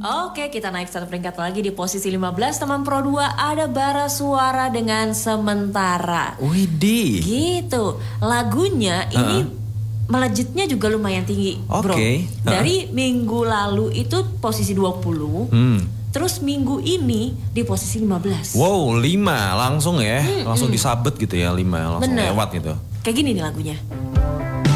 Oke, kita naik satu peringkat lagi di posisi 15 teman Pro 2 ada Bara Suara dengan Sementara. Widih. Gitu. Lagunya ini melejitnya juga lumayan tinggi, bro. Dari minggu lalu itu posisi 20. Terus minggu ini di posisi 15. Wow, 5 langsung ya. Langsung disabet gitu ya, 5 langsung lewat gitu. Kayak gini nih lagunya.